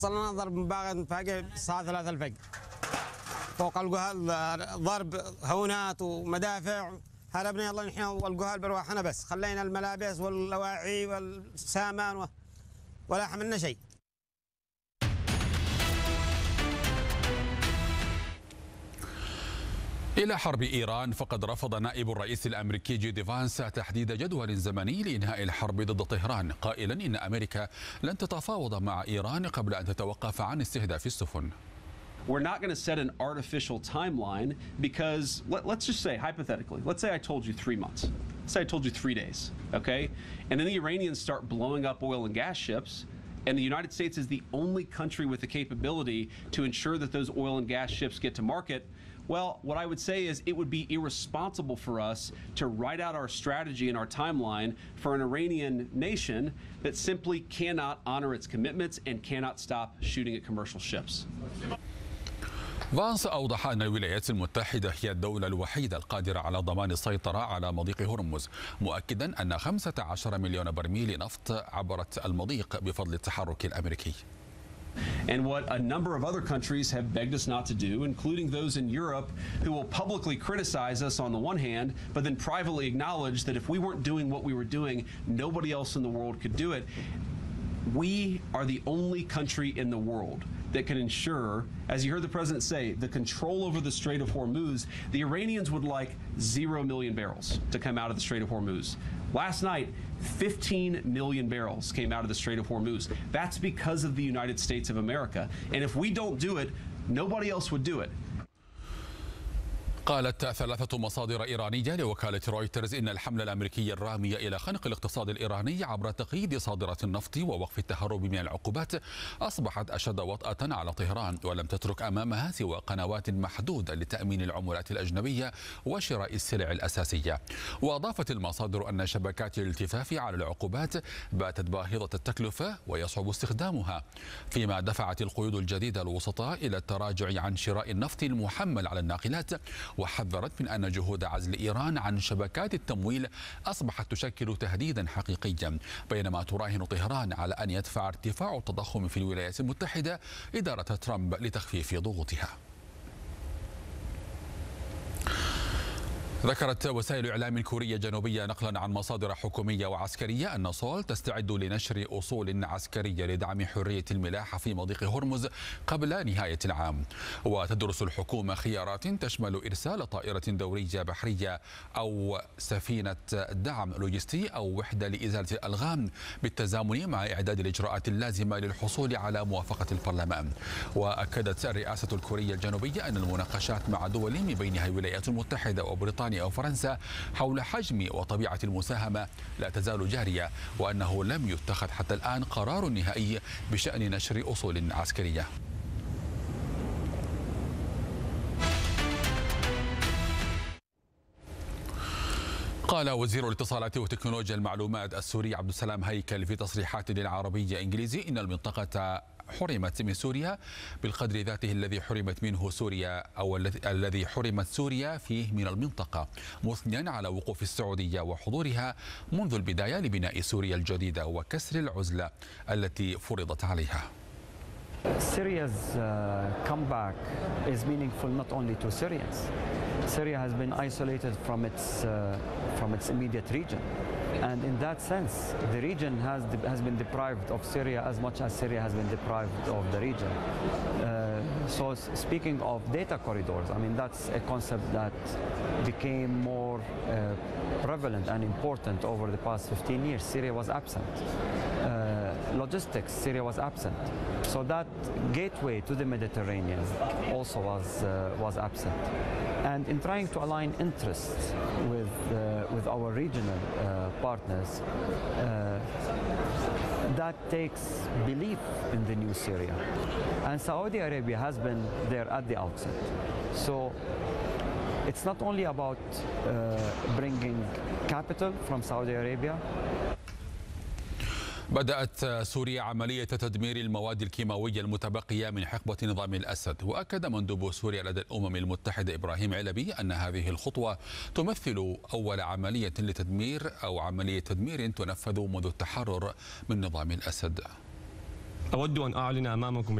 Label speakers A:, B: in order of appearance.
A: وصلنا ضرب مباغت فاقع الساعة 3 الفجر فوق القهال، ضرب هونات ومدافع. هربنا يلا نحن والقهال برواحنا، بس خلينا الملابس واللواعي والسامان ولا حملنا شيء.
B: إلى حرب إيران، فقد رفض نائب الرئيس الأمريكي جي دي فانس تحديد جدول زمني لإنهاء الحرب ضد طهران، قائلا إن أمريكا لن تتفاوض مع إيران قبل أن تتوقف عن استهداف السفن.
C: We're not going to set an artificial timeline because let's just say, hypothetically, let's say I told you 3 months. Let's say I told you 3 days, okay? And then the Iranians start blowing up oil and gas ships, and the United States is the only country with the capability to ensure that those oil and gas ships get to market. Well, what I would say is it would be irresponsible for us to write out our strategy and our timeline for an Iranian nation that simply cannot honor its commitments and cannot stop shooting at commercial ships.
B: فانس أوضح أن الولايات المتحدة هي الدولة الوحيدة القادرة على ضمان السيطرة على مضيق هرمز، مؤكدا أن 15 مليون برميل نفط عبرت المضيق بفضل التحرك الأمريكي.
C: And what a number of other countries have begged us not to do, including those in Europe who will publicly criticize us on the one hand, but then privately acknowledge that if we weren't doing what we were doing, nobody else in the world could do it. We are the only country in the world that can ensure, as you heard the president say, the control over the Strait of Hormuz. The Iranians would like 0 million barrels to come out of the Strait of Hormuz. Last night, 15 million barrels came out of the Strait of Hormuz. That's because of the United States of America. And if we don't do it, nobody else would do it.
B: قالت 3 مصادر إيرانية لوكالة رويترز إن الحملة الأمريكية الرامية إلى خنق الاقتصاد الإيراني عبر تقييد صادرات النفط ووقف التهرب من العقوبات أصبحت أشد وطأة على طهران، ولم تترك أمامها سوى قنوات محدودة لتأمين العملات الأجنبية وشراء السلع الأساسية. وأضافت المصادر أن شبكات الالتفاف على العقوبات باتت باهظة التكلفة ويصعب استخدامها، فيما دفعت القيود الجديدة الوسطاء إلى التراجع عن شراء النفط المحمل على الناقلات، وحذرت من أن جهود عزل إيران عن شبكات التمويل أصبحت تشكل تهديدا حقيقيا، بينما تراهن طهران على أن يدفع ارتفاع التضخم في الولايات المتحدة إدارة ترامب لتخفيف ضغوطها. ذكرت وسائل إعلام كوريا الجنوبية نقلا عن مصادر حكومية وعسكرية أن سول تستعد لنشر أصول عسكرية لدعم حرية الملاحة في مضيق هرمز قبل نهاية العام. وتدرس الحكومة خيارات تشمل إرسال طائرة دورية بحرية أو سفينة دعم لوجستي أو وحدة لإزالة الألغام، بالتزامن مع إعداد الإجراءات اللازمة للحصول على موافقة البرلمان. وأكدت الرئاسة الكورية الجنوبية أن المناقشات مع دول من بينها الولايات المتحدة وبريطانيا أو فرنسا حول حجم وطبيعة المساهمة لا تزال جارية، وأنه لم يتخذ حتى الآن قرار نهائي بشأن نشر أصول عسكرية. قال وزير الاتصالات وتكنولوجيا المعلومات السوري عبد السلام هيكل في تصريحات للعربية إنجليزي إن المنطقة حرمت من سوريا بالقدر ذاته الذي حرمت منه سوريا أو الذي حرمت سوريا فيه من المنطقة، مثنيا على وقوف السعودية وحضورها منذ البداية لبناء سوريا الجديدة وكسر العزلة التي فرضت عليها.
D: Syria's comeback is meaningful not only to Syrians. Syria has been isolated from its immediate region, and in that sense, the region has been deprived of Syria as much as Syria has been deprived of the region. So, speaking of data corridors, I mean that's a concept that became more prevalent and important over the past 15 years. Syria was absent. Logistics, Syria was absent. So that gateway to the Mediterranean also was absent. And in trying to align interests with our regional partners, that takes belief in the new Syria. And Saudi Arabia has been there at the outset. So it's not only about bringing capital from Saudi Arabia.
B: بدأت سوريا عملية تدمير المواد الكيماوية المتبقية من حقبة نظام الأسد. وأكد مندوب سوريا لدى الأمم المتحدة إبراهيم علبي أن هذه الخطوة تمثل أول عملية لتدمير أو عملية تدمير تنفذ منذ التحرر من نظام الأسد.
E: أود أن أعلن أمامكم